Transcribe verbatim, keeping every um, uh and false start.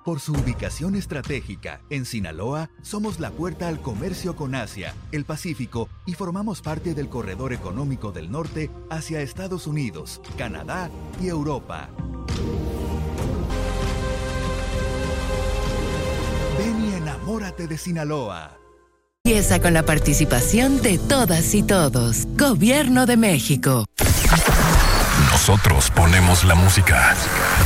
Por su ubicación estratégica, en Sinaloa, somos la puerta al comercio con Asia, el Pacífico y formamos parte del corredor económico del norte hacia Estados Unidos, Canadá y Europa. Ven y enamórate de Sinaloa. Empieza con la participación de todas y todos. Gobierno de México. Nosotros ponemos la música.